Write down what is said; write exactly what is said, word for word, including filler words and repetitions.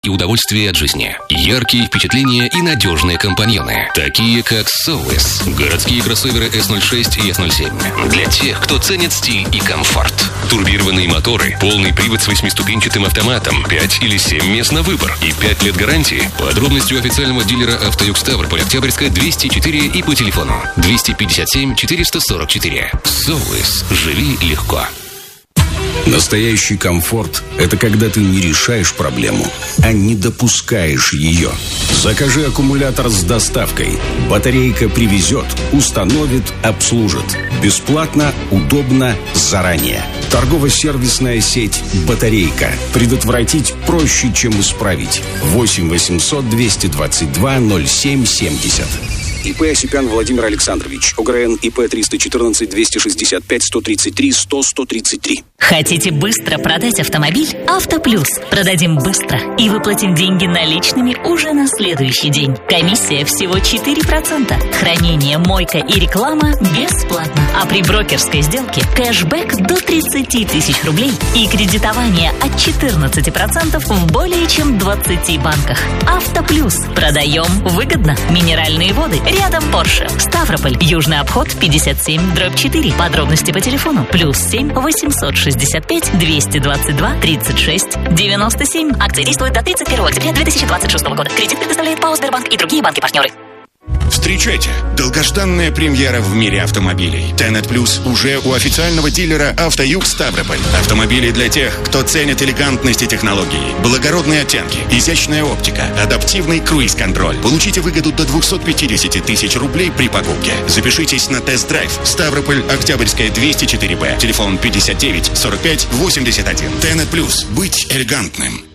и удовольствие от жизни. Яркие впечатления и надежные компаньоны, такие как Solis. Городские кроссоверы эс ноль шесть и эс ноль семь. Для тех, кто ценит стиль и комфорт. Турбированные моторы, полный привод с восьмиступенчатым автоматом, пять или семь мест на выбор и пять лет гарантии. Подробности у официального дилера «Автоюг Ставрополь», Октябрьская, двести четыре и по телефону двести пятьдесят семь четыреста сорок четыре. Solis. Живи легко. Настоящий комфорт – это когда ты не решаешь проблему, а не допускаешь ее. Закажи аккумулятор с доставкой. Батарейка привезет, установит, обслужит. Бесплатно, удобно, заранее. Торгово-сервисная сеть «Батарейка». Предотвратить проще, чем исправить. восемь восемьсот двести двадцать два ноль семь семьдесят. ИП Осипян Владимир Александрович. ОГРН ИП триста четырнадцать двести шестьдесят пять сто тридцать три сто сто тридцать три. Хотите быстро продать автомобиль? Автоплюс. Продадим быстро и выплатим деньги наличными уже на следующий день. Комиссия всего четыре процента. Хранение, мойка и реклама бесплатно. А при брокерской сделке кэшбэк до тридцать тысяч рублей и кредитование от четырнадцать процентов в более чем двадцати банках. Автоплюс. Продаем выгодно. Минеральные воды. Рядом Порше. Ставрополь. Южный обход пятьдесят семь дробь четыре. Подробности по телефону плюс семь восемьсот шестьдесят пять двести двадцать два тридцать шесть девяносто семь. Акция действует до тридцать первого октября две тысячи двадцать шестого года. Кредит предоставляет ПАО «Сбербанк» и другие банки-партнеры. Встречайте! Долгожданная премьера в мире автомобилей. Тенет Плюс уже у официального дилера «Автоюг Ставрополь». Автомобили для тех, кто ценит элегантность и технологии, благородные оттенки, изящная оптика, адаптивный круиз-контроль. Получите выгоду до двести пятьдесят тысяч рублей при покупке. Запишитесь на тест-драйв. Ставрополь, Октябрьская, двести четыре Б. Телефон пятьдесят девять сорок пять восемьдесят один. Тенет Плюс. Быть элегантным.